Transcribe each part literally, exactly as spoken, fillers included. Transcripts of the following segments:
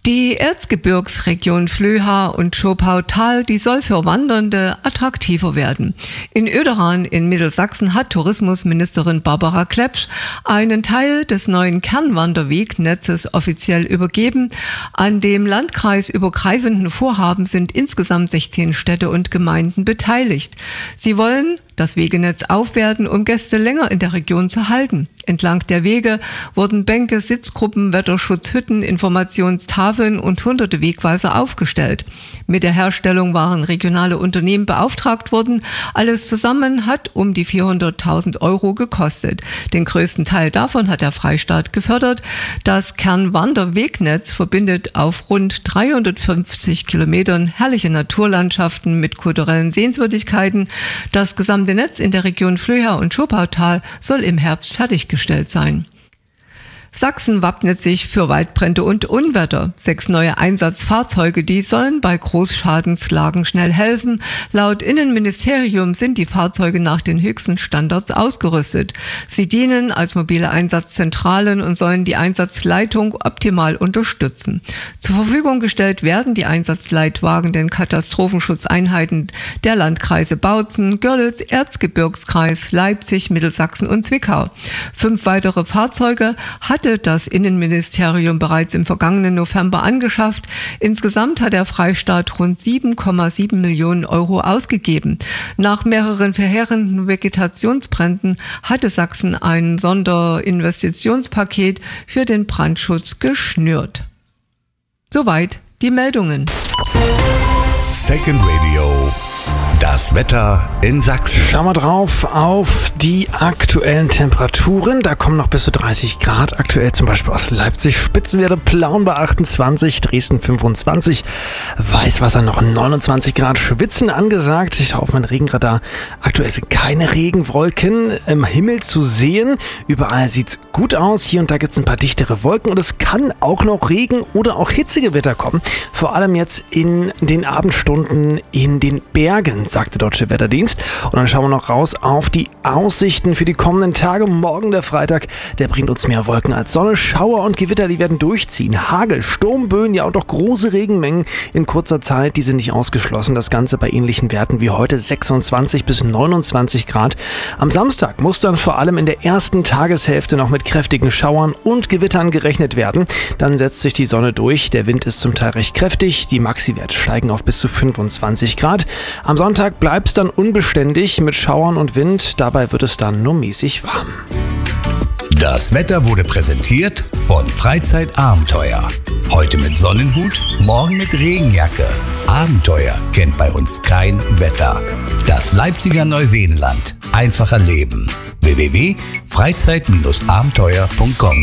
Die Erzgebirgsregion Flöha und Schopautal, die soll für Wandernde attraktiver werden. In Oederan in Mittelsachsen hat Tourismusministerin Barbara Klepsch einen Teil des neuen Kernwanderwegnetzes offiziell übergeben. An dem landkreisübergreifenden Vorhaben sind insgesamt sechzehn Städte und Gemeinden beteiligt. Sie wollen das Wegenetz aufwerten, um Gäste länger in der Region zu halten. Entlang der Wege wurden Bänke, Sitzgruppen, Wetterschutzhütten, Informationstafeln und hunderte Wegweiser aufgestellt. Mit der Herstellung waren regionale Unternehmen beauftragt worden. Alles zusammen hat um die vierhunderttausend Euro gekostet. Den größten Teil davon hat der Freistaat gefördert. Das Kernwanderwegnetz verbindet auf rund dreihundertfünfzig Kilometern herrliche Naturlandschaften mit kulturellen Sehenswürdigkeiten. Das gesamte Netz in der Region Flöha und Schopautal soll im Herbst fertiggestellt sein. Sachsen wappnet sich für Waldbrände und Unwetter. Sechs neue Einsatzfahrzeuge, die sollen bei Großschadenslagen schnell helfen. Laut Innenministerium sind die Fahrzeuge nach den höchsten Standards ausgerüstet. Sie dienen als mobile Einsatzzentralen und sollen die Einsatzleitung optimal unterstützen. Zur Verfügung gestellt werden die Einsatzleitwagen den Katastrophenschutzeinheiten der Landkreise Bautzen, Görlitz, Erzgebirgskreis, Leipzig, Mittelsachsen und Zwickau. Fünf weitere Fahrzeuge hat hatte das Innenministerium bereits im vergangenen November angeschafft. Insgesamt hat der Freistaat rund sieben Komma sieben Millionen Euro ausgegeben. Nach mehreren verheerenden Vegetationsbränden hatte Sachsen ein Sonderinvestitionspaket für den Brandschutz geschnürt. Soweit die Meldungen. Second Radio. Das Wetter in Sachsen. Schauen wir drauf auf die aktuellen Temperaturen. Da kommen noch bis zu dreißig Grad. Aktuell zum Beispiel aus Leipzig. Spitzenwerte Plauen bei achtundzwanzig, Dresden fünfundzwanzig, Weißwasser noch neunundzwanzig Grad. Schwitzen angesagt. Ich schaue auf mein Regenradar. Aktuell sind keine Regenwolken im Himmel zu sehen. Überall sieht es gut aus. Hier und da gibt es ein paar dichtere Wolken. Und es kann auch noch Regen oder auch Hitzegewitter kommen. Vor allem jetzt in den Abendstunden in den Bergen, sagt der Deutsche Wetterdienst. Und dann schauen wir noch raus auf die Aussichten für die kommenden Tage. Morgen der Freitag, der bringt uns mehr Wolken als Sonne. Schauer und Gewitter, die werden durchziehen. Hagel, Sturmböen, ja und auch große Regenmengen in kurzer Zeit, die sind nicht ausgeschlossen. Das Ganze bei ähnlichen Werten wie heute, sechsundzwanzig bis neunundzwanzig Grad. Am Samstag muss dann vor allem in der ersten Tageshälfte noch mit kräftigen Schauern und Gewittern gerechnet werden. Dann setzt sich die Sonne durch. Der Wind ist zum Teil recht kräftig. Die Maxi-Werte steigen auf bis zu fünfundzwanzig Grad. Am Sonntag bleibt es dann unbeständig mit Schauern und Wind. Dabei wird es dann nur mäßig warm. Das Wetter wurde präsentiert von Freizeitabenteuer. Heute mit Sonnenhut, morgen mit Regenjacke. Abenteuer kennt bei uns kein Wetter. Das Leipziger Neuseenland. Einfacher Leben. w w w punkt freizeit abenteuer punkt com.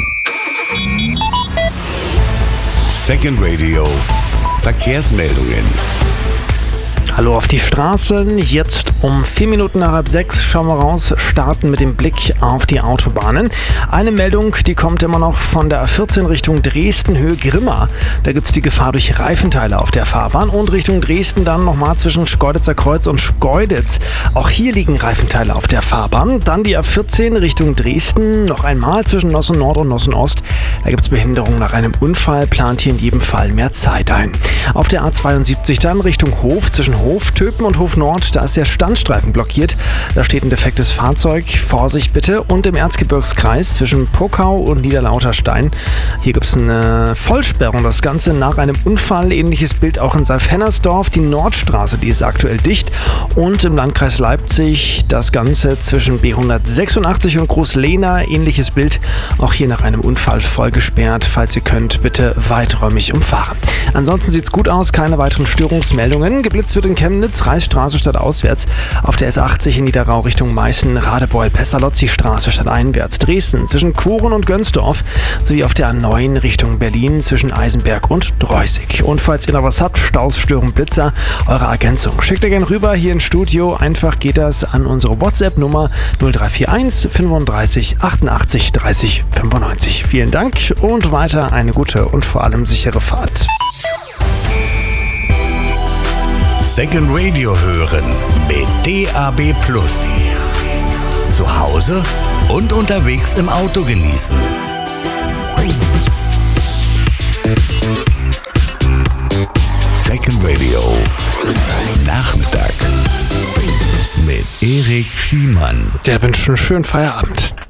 Second Radio. Verkehrsmeldungen. Hallo auf die Straßen. Jetzt um vier Minuten nach halb sechs schauen wir raus, starten mit dem Blick auf die Autobahnen. Eine Meldung, die kommt immer noch von der A vierzehn Richtung Dresden, Höhe Grimma. Da gibt es die Gefahr durch Reifenteile auf der Fahrbahn und Richtung Dresden dann nochmal zwischen Schkeuditzer Kreuz und Schkeuditz. Auch hier liegen Reifenteile auf der Fahrbahn. Dann die A vierzehn Richtung Dresden, noch einmal zwischen Nossen Nord und Nossen Ost. Da gibt es Behinderung nach einem Unfall, plant hier in jedem Fall mehr Zeit ein. Auf der A zweiundsiebzig dann Richtung Hof, zwischen Hof Hof, Töpen und Hof Nord, da ist der Standstreifen blockiert. Da steht ein defektes Fahrzeug. Vorsicht bitte. Und im Erzgebirgskreis zwischen Pokau und Niederlauterstein. Hier gibt es eine Vollsperrung. Das Ganze nach einem Unfall. Ähnliches Bild auch in Seif-Hennersdorf. Die Nordstraße, die ist aktuell dicht. Und im Landkreis Leipzig das Ganze zwischen B hundertsechsundachtzig und Großlehna. Ähnliches Bild. Auch hier nach einem Unfall voll gesperrt. Falls ihr könnt, bitte weiträumig umfahren. Ansonsten sieht es gut aus. Keine weiteren Störungsmeldungen. Geblitzt wird in Chemnitz, Reichsstraße stadtauswärts, auf der S achtzig in Niederrau Richtung Meißen, Radebeul, Pestalozzi-Straße stadteinwärts, Dresden zwischen Koren und Gönsdorf sowie auf der A neun Richtung Berlin zwischen Eisenberg und Dreußig. Und falls ihr noch was habt, Staus, Störung, Blitzer, eure Ergänzung, schickt ihr gerne rüber hier ins Studio. Einfach geht das an unsere WhatsApp-Nummer null drei vier eins fünfunddreißig achtundachtzig dreißig fünfundneunzig. Vielen Dank und weiter eine gute und vor allem sichere Fahrt. Second Radio hören mit D A B Plus. Zu Hause und unterwegs im Auto genießen. Bike and Radio. Nachmittag mit Erik Schiemann. Der wünscht einen schönen Feierabend.